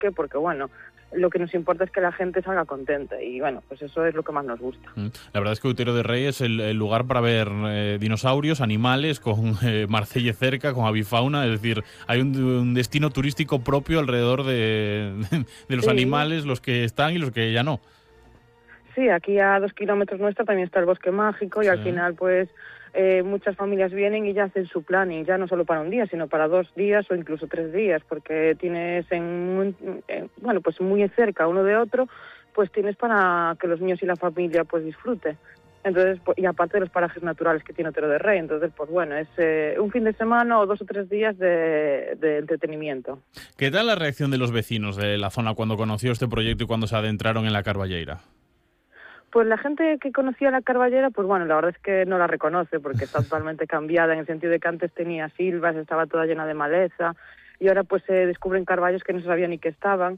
bosque, porque bueno, lo que nos importa es que la gente salga contenta y bueno, pues eso es lo que más nos gusta. La verdad es que Outeiro de Rei es el lugar para ver dinosaurios, animales, con Marcelle cerca, con avifauna, es decir, hay un destino turístico propio alrededor de los Sí, animales, los que están y los que ya no. sí, aquí a 2 kilómetros nuestra también está el Bosque Mágico y Sí. al final pues muchas familias vienen y ya hacen su planning, ya no solo para un día, sino para 2 días o incluso 3 días, porque tienes bueno, pues muy cerca uno de otro, pues tienes para que los niños y la familia pues disfruten. Entonces, y aparte de los parajes naturales que tiene Otero de Rey, entonces pues bueno, es un fin de semana o 2 o 3 días de entretenimiento. ¿Qué tal la reacción de los vecinos de la zona cuando conoció este proyecto y cuando se adentraron en la Carballeira? Pues la gente que conocía la Carballera, pues bueno, la verdad es que no la reconoce porque está totalmente cambiada en el sentido de que antes tenía silvas, estaba toda llena de maleza y ahora pues se descubren carballos que no se sabía ni que estaban.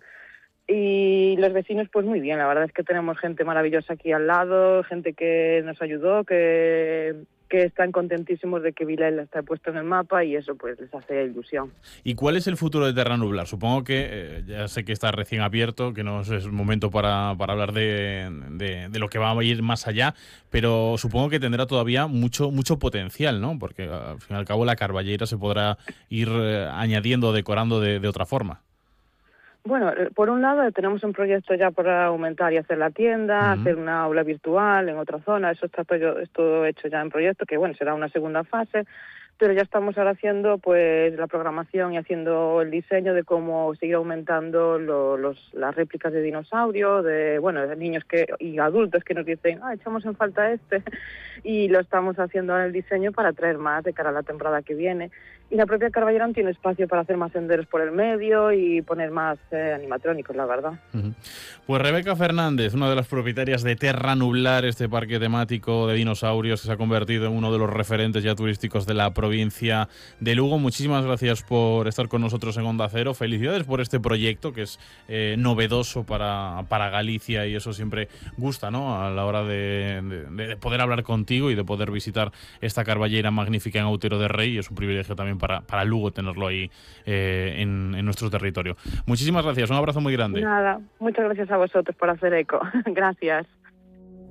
Y los vecinos, pues muy bien, la verdad es que tenemos gente maravillosa aquí al lado, gente que nos ayudó, que están contentísimos de que Vilela está puesto en el mapa y eso pues les hace ilusión. ¿Y cuál es el futuro de Terra Nublar? Supongo que, ya sé que está recién abierto, que no es momento para hablar de lo que va a ir más allá, pero supongo que tendrá todavía mucho potencial, ¿no? Porque al fin y al cabo la Carballeira se podrá ir añadiendo, decorando de otra forma. Bueno, por un lado tenemos un proyecto ya para aumentar y hacer la tienda, Uh-huh. hacer una aula virtual en otra zona, eso está todo hecho ya en proyecto, que bueno, será una segunda fase, pero ya estamos ahora haciendo pues la programación y haciendo el diseño de cómo seguir aumentando las réplicas de dinosaurios, de niños y adultos que nos dicen, echamos en falta este, y lo estamos haciendo ahora el diseño para traer más de cara a la temporada que viene. Y la propia Carballera tiene espacio para hacer más senderos por el medio y poner más animatrónicos, la verdad. Uh-huh. Pues Rebeca Fernández, una de las propietarias de Terra Nublar, este parque temático de dinosaurios que se ha convertido en uno de los referentes ya turísticos de la provincia de Lugo. Muchísimas gracias por estar con nosotros en Onda Cero. Felicidades por este proyecto que es novedoso para Galicia y eso siempre gusta, ¿no? A la hora de poder hablar contigo y de poder visitar esta Carballeira magnífica en Outeiro de Rei. Es un privilegio también para Lugo tenerlo ahí en nuestro territorio. Muchísimas gracias, un abrazo muy grande. Nada, muchas gracias a vosotros por hacer eco. Gracias.